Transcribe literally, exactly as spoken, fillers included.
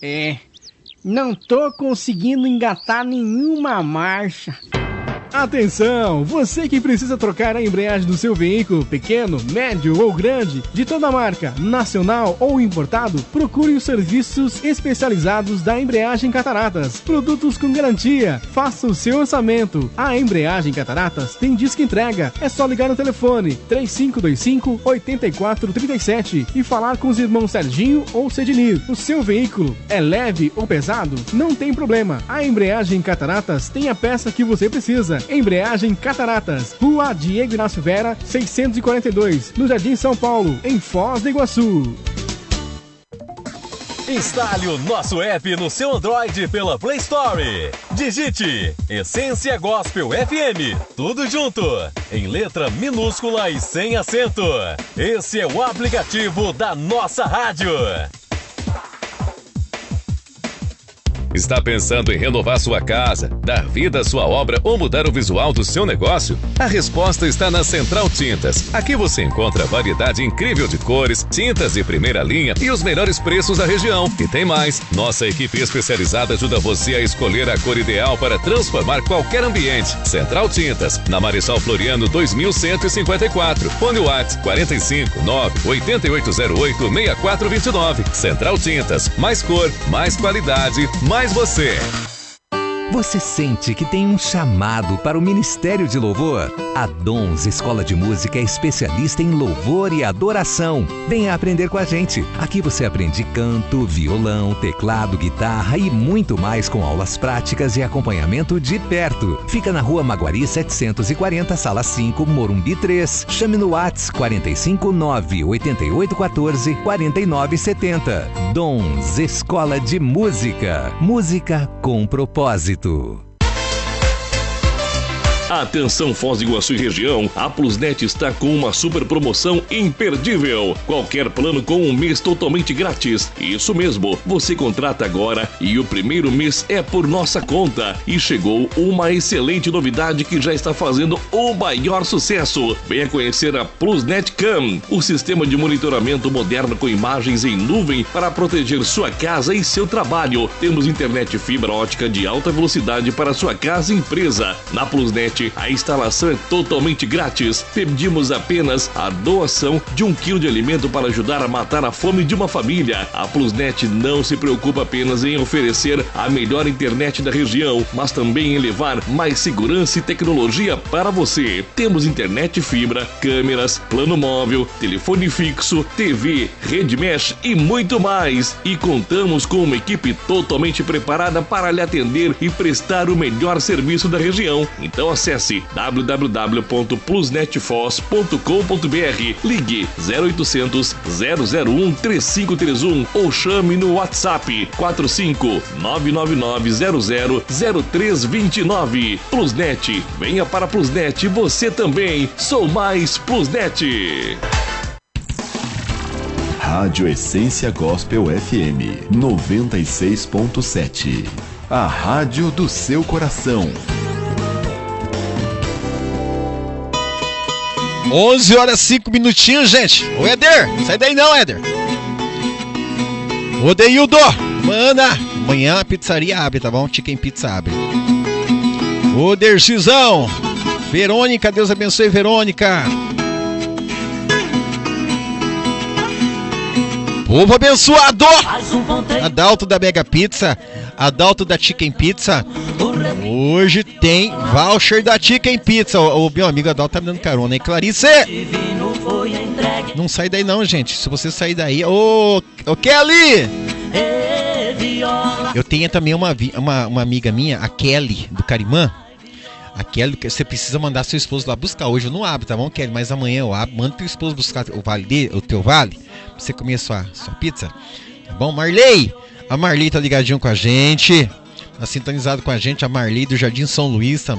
É, não tô conseguindo engatar nenhuma marcha. Atenção! Você que precisa trocar a embreagem do seu veículo, pequeno, médio ou grande, de toda marca, nacional ou importado, procure os serviços especializados da Embreagem Cataratas. Produtos com garantia. Faça o seu orçamento. A Embreagem Cataratas tem disco entrega. É só ligar no telefone três cinco dois cinco, oito quatro três sete e falar com os irmãos Serginho ou Cedinir. O seu veículo é leve ou pesado? Não tem problema. A Embreagem Cataratas tem a peça que você precisa. Embreagem Cataratas, Rua Diego Inácio Vera, seiscentos e quarenta e dois, no Jardim São Paulo, em Foz do Iguaçu. Instale o nosso app no seu Android pela Play Store. Digite Essência Gospel F M, tudo junto, em letra minúscula e sem acento. Esse é o aplicativo da nossa rádio. Está pensando em renovar sua casa, dar vida à sua obra ou mudar o visual do seu negócio? A resposta está na Central Tintas. Aqui você encontra variedade incrível de cores, tintas de primeira linha e os melhores preços da região. E tem mais, nossa equipe especializada ajuda você a escolher a cor ideal para transformar qualquer ambiente. Central Tintas, na Marechal Floriano dois mil cento e cinquenta e quatro. Fone WhatsApp quarenta e cinco, nove, oito oito zero oito, seis quatro dois nove. Central Tintas, mais cor, mais qualidade, mais você. Você sente que tem um chamado para o Ministério de Louvor? A Dons Escola de Música é especialista em louvor e adoração. Venha aprender com a gente. Aqui você aprende canto, violão, teclado, guitarra e muito mais com aulas práticas e acompanhamento de perto. Fica na Rua Maguari setecentos e quarenta, Sala cinco, Morumbi três. Chame no WhatsApp quarenta e cinco, nove, oito oito um quatro, quatro nove sete zero. Dons Escola de Música. Música com propósito. Atenção Foz do Iguaçu e região, a Plusnet está com uma super promoção imperdível. Qualquer plano com um mês totalmente grátis. Isso mesmo, você contrata agora e o primeiro mês é por nossa conta. E chegou uma excelente novidade que já está fazendo o maior sucesso. Venha conhecer a Plusnet Cam, o sistema de monitoramento moderno com imagens em nuvem para proteger sua casa e seu trabalho. Temos internet fibra ótica de alta velocidade para sua casa e empresa. Na Plusnet, a instalação é totalmente grátis. Pedimos apenas a doação de um quilo de alimento para ajudar a matar a fome de uma família. A Plusnet não se preocupa apenas em oferecer a melhor internet da região, mas também em levar mais segurança e tecnologia para você. Temos internet fibra, câmeras, plano móvel, telefone fixo, T V, rede mesh e muito mais. E contamos com uma equipe totalmente preparada para lhe atender e prestar o melhor serviço da região. Então acesse Acesse w w w ponto plusnetfoz ponto com ponto b r, ligue zero oitocentos, zero zero um, três cinco três um ou chame no WhatsApp quatro cinco nove nove nove zero zero zero três dois nove. Plusnet, venha para Plusnet você também. Sou mais Plusnet. Rádio Essência Gospel F M noventa e seis ponto sete. A rádio do seu coração. onze horas e cinco minutinhos, gente. Ô, Éder, sai daí não, Éder. Ô, Deildo, mana, amanhã a pizzaria abre, tá bom? Chicken Pizza abre. Ô, Dercizão, Verônica, Deus abençoe, Verônica. Povo abençoado! Adalto da Mega Pizza, Adalto da Chicken Pizza. Hoje tem voucher da Chicken Pizza. O, o meu amigo Adalto tá me dando carona aí. Clarice! Não sai daí não, gente. Se você sair daí... Ô, ô Kelly! Eu tenho também uma, uma, uma amiga minha, a Kelly, do Carimã. A Kelly, você precisa mandar seu esposo lá buscar. Hoje eu não abro, tá bom, Kelly? Mas amanhã eu abro. Manda teu esposo buscar o, vale dele, o teu vale, pra você comer a sua, sua pizza. Tá bom, Marley? A Marley tá ligadinho com a gente. Tá sintonizado com a gente. A Marley do Jardim São Luís também.